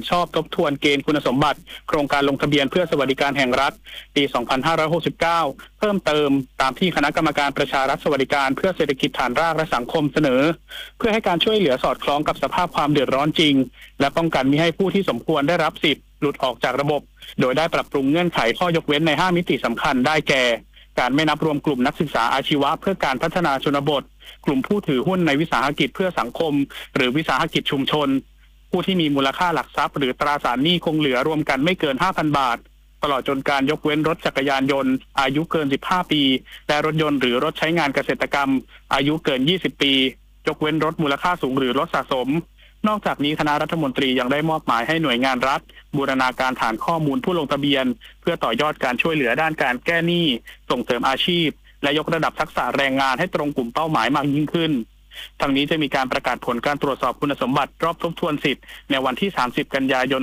ชอบทบทวนเกณฑ์คุณสมบัติโครงการลงทะเบียนเพื่อสวัสดิการแห่งรัฐปี 2569 เพิ่มเติมตามที่คณะกรรมการประชารัฐสวัสดิการเพื่อเศรษฐกิจฐานรากและสังคมเสนอเพื่อให้การช่วยเหลือสอดคล้องกับสภาพความเดือดร้อนจริงและป้องกันมิให้ผู้ที่สมควรได้รับสิทธิ์หลุดออกจากระบบโดยได้ปรับปรุงเงื่อนไขข้อยกเว้นใน5มิติสำคัญได้แก่การไม่นับรวมกลุ่มนักศึกษาอาชีวะเพื่อการพัฒนาชนบทกลุ่มผู้ถือหุ้นในวิสาหกิจเพื่อสังคมหรือวิสาหกิจชุมชนผู้ที่มีมูลค่าหลักทรัพย์หรือตราสารหนี้คงเหลือรวมกันไม่เกิน 5,000 บาทตลอดจนการยกเว้นรถจักรยานยนต์อายุเกิน15ปีและรถยนต์หรือรถใช้งานเกษตรกรรมอายุเกิน20ปียกเว้นรถมูลค่าสูงหรือรถสะสมนอกจากนี้คณะรัฐมนตรียังได้มอบหมายให้หน่วยงานรัฐบูรณาการฐานข้อมูลผู้ลงทะเบียนเพื่อต่อยอดการช่วยเหลือด้านการแก้หนี้ส่งเสริมอาชีพและยกระดับทักษะแรงงานให้ตรงกลุ่มเป้าหมายมากยิ่งขึ้นทั้งนี้จะมีการประกาศผลการตรวจสอบคุณสมบัติรอบทบทวนสิทธิ์ในวันที่30กันยายน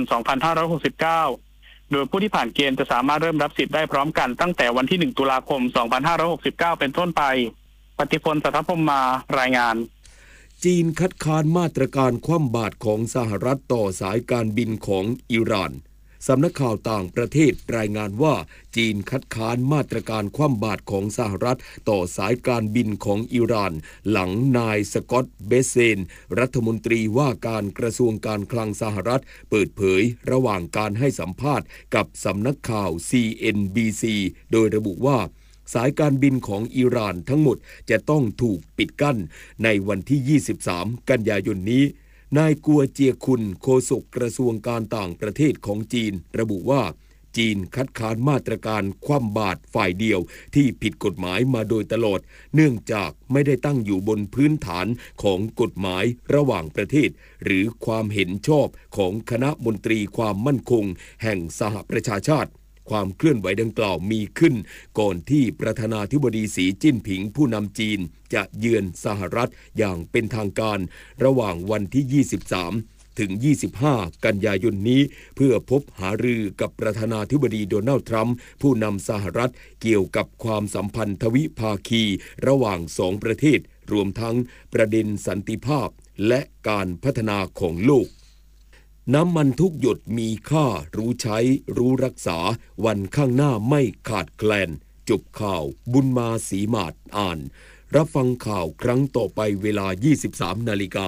2569โดยผู้ที่ผ่านเกณฑ์จะสามารถเริ่มรับสิทธิ์ได้พร้อมกันตั้งแต่วันที่1ตุลาคม2569เป็นต้นไปปฏิพล สัทธพรหมารายงานจีนคัดค้านมาตรการคว่ำบาตรของสหรัฐต่อสายการบินของอิหร่านสำนักข่าวต่างประเทศรายงานว่าจีนคัดค้านมาตรการคว่ำบาตรของสหรัฐต่อสายการบินของอิหร่านหลังนายสกอตต์ เบเซนรัฐมนตรีว่าการกระทรวงการคลังสหรัฐเปิดเผยระหว่างการให้สัมภาษณ์กับสำนักข่าว CNBC โดยระบุว่าสายการบินของอิหร่านทั้งหมดจะต้องถูกปิดกั้นในวันที่23กันยายนนี้นายกัวเจียคุนโฆษกกระทรวงการต่างประเทศของจีนระบุว่าจีนคัดค้านมาตรการคว่ำบาตรฝ่ายเดียวที่ผิดกฎหมายมาโดยตลอดเนื่องจากไม่ได้ตั้งอยู่บนพื้นฐานของกฎหมายระหว่างประเทศหรือความเห็นชอบของคณะมนตรีความมั่นคงแห่งสหประชาชาติความเคลื่อนไหวดังกล่าวมีขึ้นก่อนที่ประธานาธิบดีสีจิ้นผิงผู้นำจีนจะเยือนสหรัฐอย่างเป็นทางการระหว่างวันที่23ถึง25กันยายนนี้เพื่อพบหารือกับประธานาธิบดีโดนัลด์ทรัมป์ผู้นำสหรัฐเกี่ยวกับความสัมพันธ์ทวิภาคีระหว่างสองประเทศรวมทั้งประเด็นสันติภาพและการพัฒนาของโลกน้ำมันทุกหยดมีค่ารู้ใช้รู้รักษาวันข้างหน้าไม่ขาดแคลนจบข่าวบุญมาศรีมาศอ่านรับฟังข่าวครั้งต่อไปเวลา 23 นาฬิกา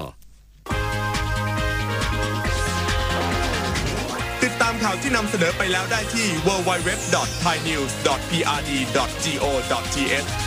ติดตามข่าวที่นำเสนอไปแล้วได้ที่ www.thainews.prd.go.th